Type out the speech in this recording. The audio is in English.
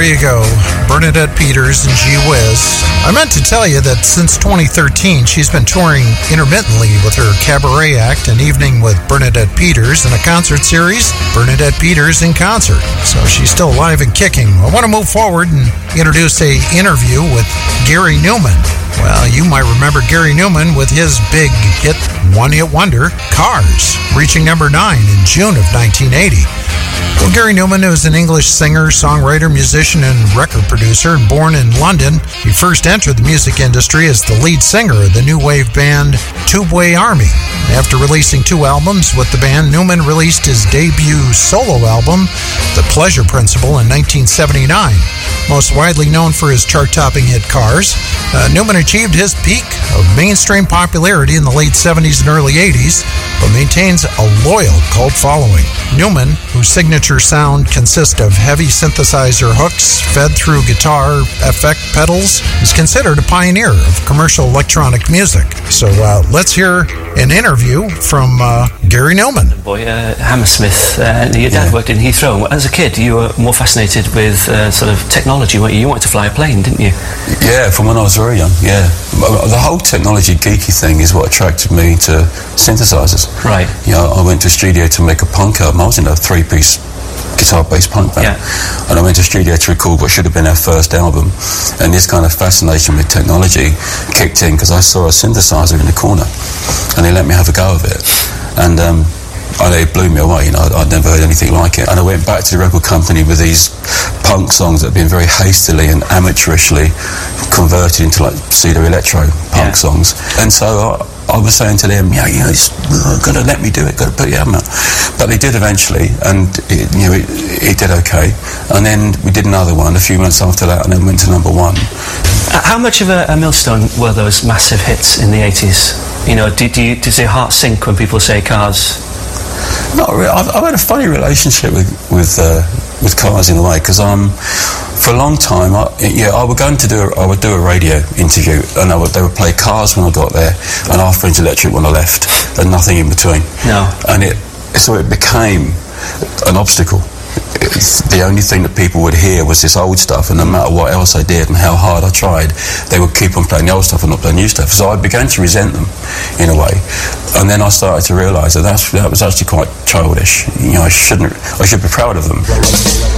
you go. Bernadette Peters and Gee Whiz. I meant to tell you that since 2013, she's been touring intermittently with her cabaret act, An Evening with Bernadette Peters, and a concert series, Bernadette Peters in Concert. So she's still alive and kicking. I want to move forward and introduce an interview with Gary Numan. Well, you might remember Gary Numan with his big hit, one-hit wonder, Cars, reaching number 9 in June of 1980. Well, Gary Numan is an English singer, songwriter, musician, and record producer. Born in London, he first entered the music industry as the lead singer of the new wave band Tubeway Army. After releasing 2 albums with the band, Numan released his debut solo album, The Pleasure Principle, in 1979. Most widely known for his chart-topping hit Cars, Numan achieved his peak of mainstream popularity in the late 70s and early 80s, but maintains a loyal cult following. Numan, whose signature sound consists of heavy synthesizer hooks fed through guitar effect pedals, is considered a pioneer of commercial electronic music. So let's hear an interview from Gary Numan. Boy, Hammersmith, your dad worked in Heathrow. As a kid, you were more fascinated with sort of technology, weren't you? You wanted to fly a plane, didn't you? Yeah, from when I was very young, yeah. The whole technology geeky thing is what attracted me to synthesizers. Right. You know, I went to a studio to make a punk album. I was in a 3-piece guitar-based punk band. Yeah. And I went to a studio to record what should have been our first album. And this kind of fascination with technology kicked in because I saw a synthesizer in the corner and they let me have a go of it. And it blew me away, you know, I'd never heard anything like it. And I went back to the record company with these punk songs that had been very hastily and amateurishly converted into like pseudo-electro punk songs. And so I was saying to them, it's got to let me do it, got to put the album out. But they did eventually, and it did okay. And then we did another one a few months after that, and then went to number 1. How much of a millstone were those massive hits in the 80s? You know, does your heart sink when people say Cars? Not really. I've had a funny relationship with Cars in a way, because for a long time, I would do a radio interview, and they would play Cars when I got there, and Our Friends Electric when I left, and nothing in between. No. And so it became an obstacle. The only thing that people would hear was this old stuff, and no matter what else I did and how hard I tried, they would keep on playing the old stuff and not playing new stuff. So I began to resent them in a way, and then I started to realise that was actually quite childish. You know, I should be proud of them.